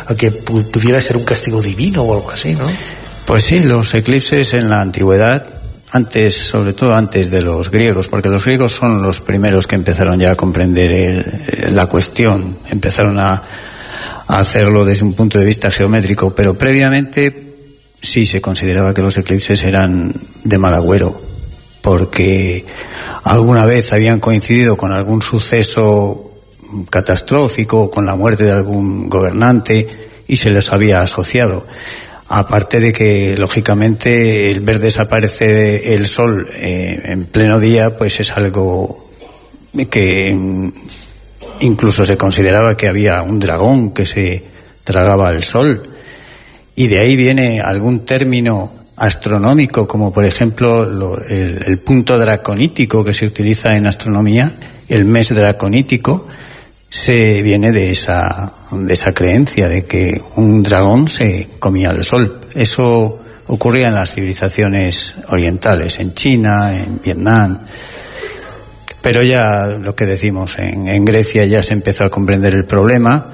a que pudiera ser un castigo divino o algo así, ¿no? Pues sí, los eclipses en la antigüedad, sobre todo antes de los griegos, porque los griegos son los primeros que empezaron ya a comprender la cuestión, empezaron a hacerlo desde un punto de vista geométrico, pero previamente sí se consideraba que los eclipses eran de mal agüero, porque alguna vez habían coincidido con algún suceso catastrófico, con la muerte de algún gobernante, y se les había asociado. Aparte de que, lógicamente, el ver desaparecer el sol en pleno día, pues es algo que incluso se consideraba que había un dragón que se tragaba el sol. Y de ahí viene algún término astronómico, como por ejemplo el punto draconítico que se utiliza en astronomía, el mes draconítico, se viene de esa creencia de que un dragón se comía el sol. Eso ocurría en las civilizaciones orientales, en China, en Vietnam. Pero ya lo que decimos, en Grecia ya se empezó a comprender el problema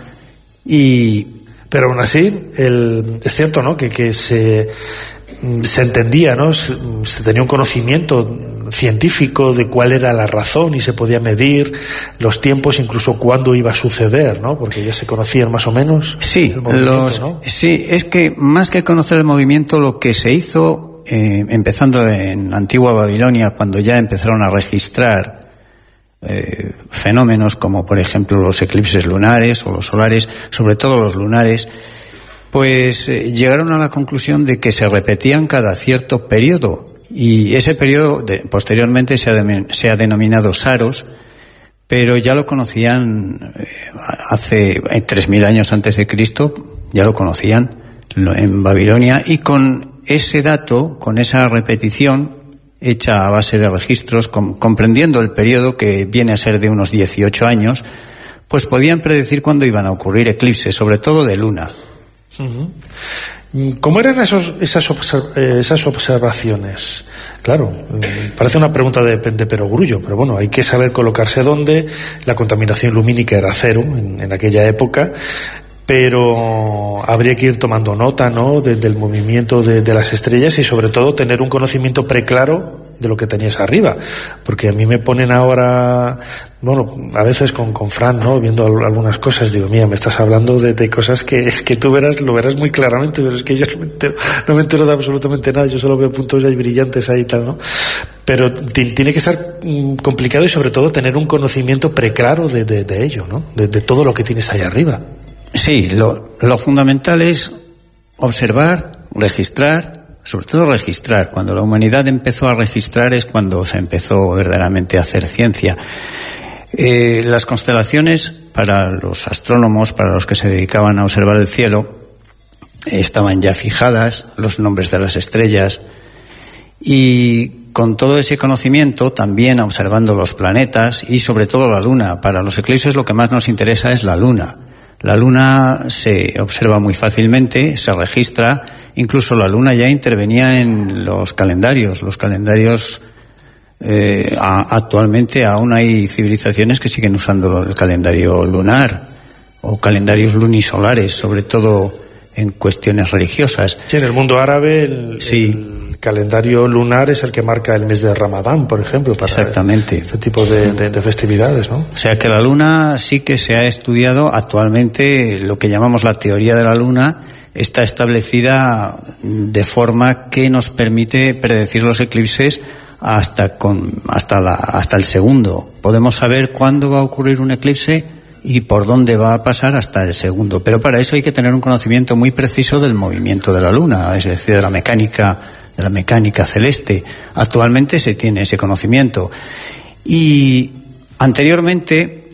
Pero aún así, es cierto, ¿no?, que se entendía, ¿no?, se tenía un conocimiento científico de cuál era la razón y se podía medir los tiempos, incluso cuándo iba a suceder, ¿no?, porque ya se conocían más o menos. Sí, el movimiento, ¿no? Sí, es que más que conocer el movimiento, lo que se hizo, empezando en Antigua Babilonia, cuando ya empezaron a registrar fenómenos como por ejemplo los eclipses lunares o los solares, sobre todo los lunares, pues llegaron a la conclusión de que se repetían cada cierto periodo, y ese periodo posteriormente se ha denominado Saros, pero ya lo conocían hace 3.000 años antes de Cristo, ya lo conocían en Babilonia, y con ese dato, con esa repetición hecha a base de registros, comprendiendo el periodo que viene a ser de unos 18 años, pues podían predecir cuándo iban a ocurrir eclipses, sobre todo de luna. ¿Cómo eran esas observaciones? Claro, parece una pregunta de perogrullo, pero bueno, hay que saber colocarse dónde. La contaminación lumínica era cero en aquella época, pero habría que ir tomando nota, ¿no?, del movimiento de las estrellas, y sobre todo tener un conocimiento preclaro de lo que tenías arriba, porque a mí me ponen ahora, bueno, a veces con Fran, ¿no?, viendo algunas cosas, digo, mira, me estás hablando de cosas que es que tú lo verás muy claramente, pero es que yo no me entero de absolutamente nada, yo solo veo puntos ahí brillantes ahí y tal, ¿no? Pero tiene que ser complicado, y sobre todo tener un conocimiento preclaro de ello, ¿no?, de todo lo que tienes ahí arriba. Sí, lo fundamental es observar, registrar, sobre todo registrar. Cuando la humanidad empezó a registrar es cuando se empezó verdaderamente a hacer ciencia. Las constelaciones, para los astrónomos, para los que se dedicaban a observar el cielo, estaban ya fijadas, los nombres de las estrellas, y con todo ese conocimiento, también observando los planetas y sobre todo la luna. Para los eclipses lo que más nos interesa es la luna. La luna se observa muy fácilmente, se registra, incluso la luna ya intervenía en los calendarios. Los calendarios, actualmente aún hay civilizaciones que siguen usando el calendario lunar o calendarios lunisolares, sobre todo en cuestiones religiosas. Sí, en el mundo árabe el calendario lunar es el que marca el mes de Ramadán, por ejemplo, para exactamente este tipo de festividades, ¿no? O sea que la luna sí que se ha estudiado actualmente. Lo que llamamos la teoría de la luna está establecida de forma que nos permite predecir los eclipses hasta el segundo. Podemos saber cuándo va a ocurrir un eclipse y por dónde va a pasar hasta el segundo, pero para eso hay que tener un conocimiento muy preciso del movimiento de la luna, es decir, de la mecánica celeste. Actualmente se tiene ese conocimiento, y anteriormente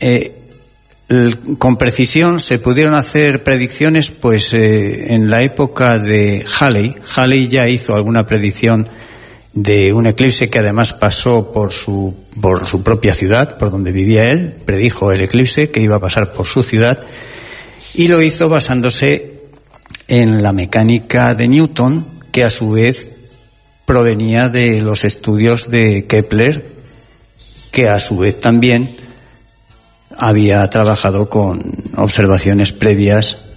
con precisión se pudieron hacer predicciones, pues en la época de Halley. Halley ya hizo alguna predicción de un eclipse que además pasó por su propia ciudad, por donde vivía él. Predijo el eclipse que iba a pasar por su ciudad, y lo hizo basándose en la mecánica de Newton, que a su vez provenía de los estudios de Kepler, que a su vez también había trabajado con observaciones previas